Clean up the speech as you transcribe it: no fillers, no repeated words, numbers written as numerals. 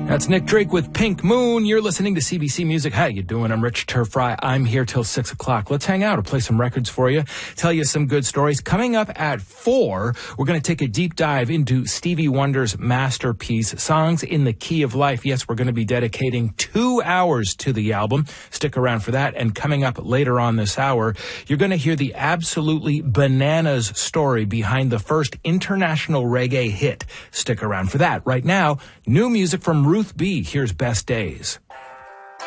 That's Nick Drake with Pink Moon. You're listening to CBC Music. How you doing? I'm Rich Turfry. I'm here till 6 o'clock. Let's hang out. I'll play some records for you, tell you some good stories. Coming up at 4, we're going to take a deep dive into Stevie Wonder's masterpiece, Songs in the Key of Life. Yes, we're going to be dedicating 2 hours to the album. Stick around for that. And coming up later on this hour, you're going to hear the absolutely bananas story behind the first international reggae hit. Stick around for that. Right now, new music from Ruth B. Here's Best Days.